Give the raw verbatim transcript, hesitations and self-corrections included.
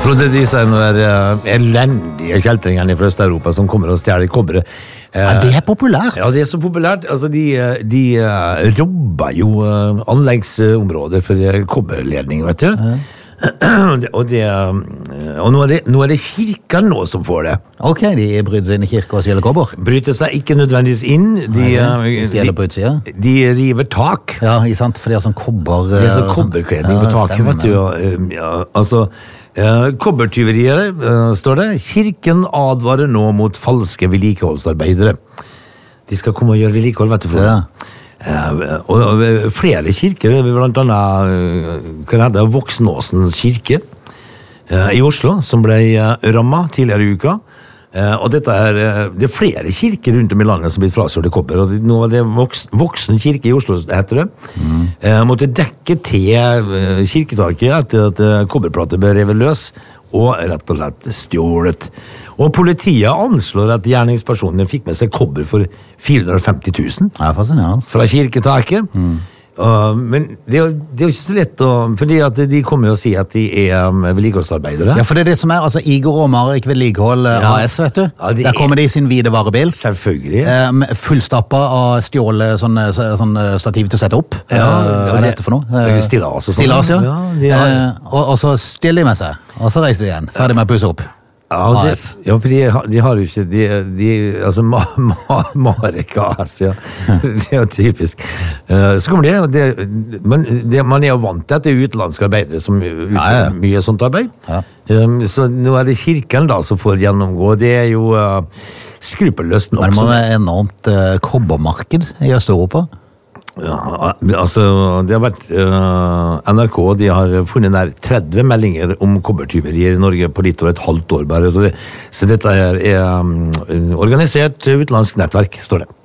Frode, disse er uh, elendige kjeltringene fra Øst-Europa som kommer og stjeler kobberet. Uh, Ja, det er populært. Ja, det er så populært. Altså, de, de uh, robber jo uh, anleggsområder for uh, kobberledning, vet du. Ja. og, det, uh, og nå, er det, nå er det kirken nå som får det. Ok, de bryter seg inn i kirke og stjeler kobber. Bryter seg ikke nødvendigvis inn. De, uh, de stjeler på utsida. De, de river tak. Ja, ikke sant, for de har sånn kobber... Det er sånn kobberkledning på taket, vet du. Ja, ja, altså... Uh, kobbertyverier, uh, står det. Kirken advarer nå mot falske vedlikeholdsarbeidere. De skal komme og gjøre vedlikehold, vet du. For ja. uh, og, og flere kirker, blant annet uh, hva heter det, Voksnåsen kirke uh, i Oslo, som ble uh, rammet tidligere i uka. Uh, og dette er, uh, det er flere kirker rundt om i landet som blir frasørt kobber, og nå er det voks, Voksen kirke i Oslo, heter det. Mm. Uh, måtte dekke til uh, kirketaket etter at uh, kobberplater ble revet løs, og rett og slett stjålet. Og politiet anslår at gjerningspersonene fikk med seg kobber for fire hundre og femti tusen ja, fascinerende. Fra kirketaket. Mm. Uh, men det er, jo, det er jo ikke så lett å, fordi at de kommer jo å si at de er um, vedlikeholdsarbeidere. Ja, for det er det som er, altså Igor og Marek Vedlikehold ja. A S, vet du. Ja, de der kommer de i sin hvide varebil. Selvfølgelig. Um, fullstappa av stjåle sånne, sånne stativ til å sette opp. Ja, uh, hva er det heter for noe? Uh, Stillas og sånn. Stillas, ja. ja de har... uh, og, og så stiller de med seg, og så reiser de igjen. Ferdig med å pusse opp. Ja, det, ja, for de, de har jo ikke de, de, altså Ma, Ma, Marek A S, ja. Det er jo typisk. Uh, så kommer det, det, men det man er jo vant til at det er utenlandske arbeidere som utfører ja, ja. mye sånt arbeid. Ja. Um, så nå er det kirken da som får gjennomgå. Det er jo uh, skruppelløst nok. Men det må være enormt uh, kobbermarked i Øst-Europa. Ja, altså det har vært uh, N R K, de har funnet nær tretti meldinger om kobbertyverier i Norge på litt over et halvt år bare, så, det, så dette er, er um, organisert utenlandsk nettverk, står det.